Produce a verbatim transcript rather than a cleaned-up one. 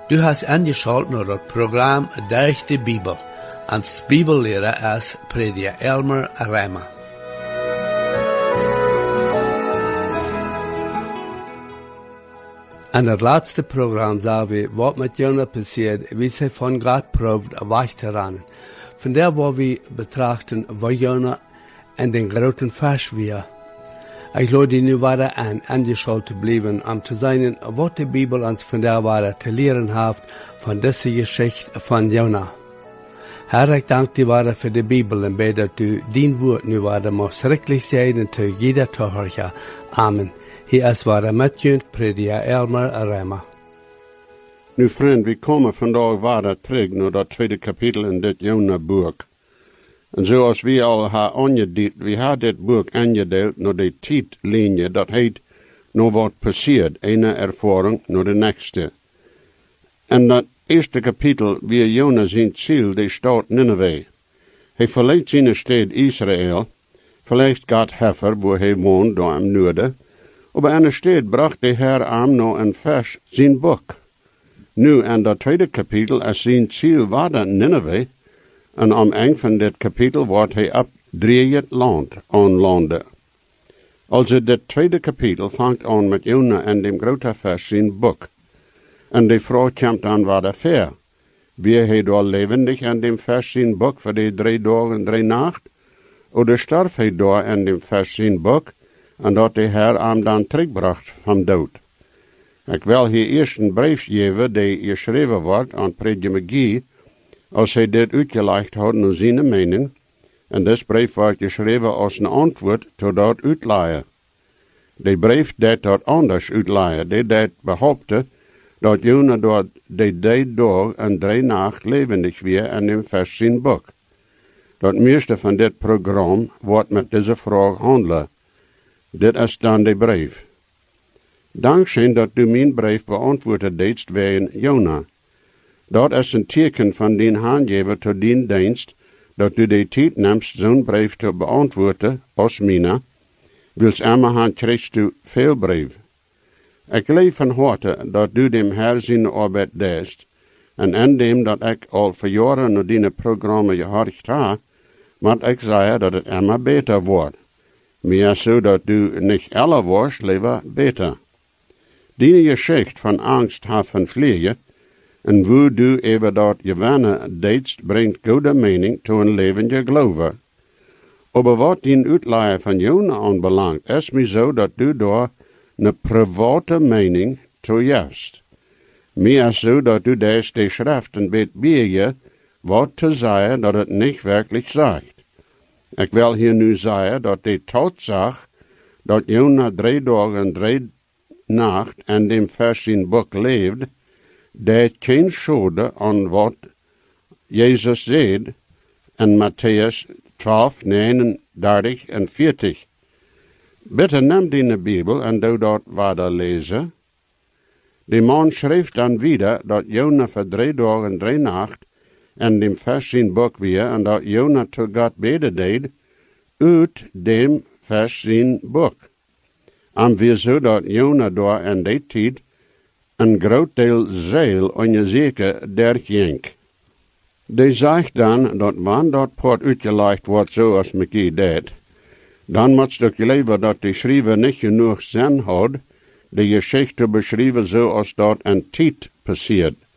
Du hast angeschaut naar het programma Durch de Bibel. Als Bibellehrer is prediker Elmer Reimer. In het laatste programma zagen we wat met Jona passiert, wie zij van God proeft weg te rennen. Vandaar waar we betrachten waar Jona en den groten Fisch weer. Ik lade je nu weer aan, angeschaut te blijven, om te zien wat de Bibel ons vandaar weer te leren heeft van deze Geschichte van Jona. Herr, ik dank je weer voor de Bibel en bid dat u dien woord nu weer mag schrikkelijk zijn te jeder toehoorder. Amen. Hier is waar met je, prediker Elmer Reimer. Nu vriend, we komen vandaag weer terug naar dat tweede kapitel in dit Jona-boek. En zoals we al hebben aangedeeld, we hebben dit boek aangedeeld naar de tijdlinie, dat heet, naar wat passeert, ene ervaring naar de nächste. En dat eerste kapitel, wie Jona zijn ziel, de stad Nineveh. Hij verlaat zijn stad Israël, vielleicht gaat Hefer, wo hij woont, daar am noorden, aber in de stad bracht de Herr aan naar een vers zijn boek. Nu, in dat tweede kapitel, is zijn ziel waar dat Nineveh, en am eind van dit kapitel wordt hij op drie het land aanlanden. Also, dit tweede kapitel vangt aan met Jona en dem grote vers zijn boek. En de vrouw komt aan waar de ver. Wie hij daar levendig in dem vers zijn boek voor die drie dagen en drie nacht? Oder starf hij daar in dem vers zijn boek, en dat de Herr hem dan terugbracht van dood. Ik wil hier eerst een brief geven die geschreven wordt aan prediker McGee, als hij dit uitgelegd had naar zijn mening, en deze brief wordt geschreven als een antwoord tot dat uitleggen. De brief deed dat anders uitleggen, die deed behaupten dat Jona door de drie dag en drie nacht levendig weer in dem vers zijn boek. Dat meeste van dit programma wordt met deze vraag handelen. Dit is dan de brief. Dankzij dat u mijn brief beantwoorden deedst wegen Jona. Dat is een teken van dien aangever tot dien dienst, dat u de tijd neemt zo'n brief te beantwoorden als mina, wils aan krijgt u veel brief. Ik leef van harte dat u dem Herr zijn arbeid deest, en in dem dat ik al voor jaren naar die programma gehorcht ha, maar ik zei dat het immer beter wordt. Meer zo dat u niet alle wordt, liever beter. Die geschichte van angst heeft van vliegen, en wo du even dat gewenne deedst, brengt goede mening to een levende geloven. Aber wat die uitleggen van Jona aanbelangt, is mij zo dat du daar een private mening to juist. Meer zo dat u deze de schriften bet bij je, wat te zeggen dat het niet werkelijk zegt. Ik wil hier nu zeggen dat de Tatsache dat Jona drie dagen en drie nacht in dem vers in boek leeft, deed geen schade aan wat Jezus zei in Matthäus twaalf, negenendertig en veertig. Bitte neem die Bibel en doe dat verder lezen. De man schreef dan wieder dat Jona voor drie dagen en drie nacht en dem vers in boek weer en dat Jona tot God beden deed uit dem vers in boek. En weer zo dat Jona daar in die tijd een groot deel zeil on je zeker der jenk. Die zegt dan dat wanneer dat poort uitgelegd wordt zoals McGee deed, dan moet je leven dat de schrijver niet genoeg zin had, de geschichte beschrijven zoals dat een tijd passiert.